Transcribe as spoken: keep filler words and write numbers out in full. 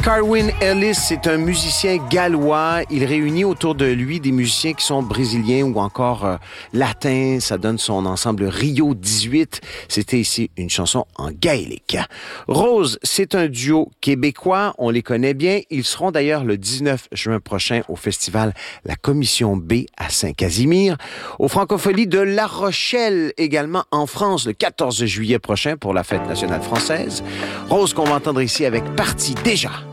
Carwyn Ellis, c'est un musicien gallois. Il réunit autour de lui des musiciens qui sont brésiliens ou encore euh, latins. Ça donne son ensemble Rio dix-huit. C'était ici une chanson en gaélique. Rose, c'est un duo québécois. On les connaît bien. Ils seront d'ailleurs le dix-neuf juin prochain au festival La Commission B à Saint-Casimir. Au Francophonie de La Rochelle également en France le quatorze juillet prochain pour la Fête nationale française. Rose qu'on va entendre ici avec Parti déjà.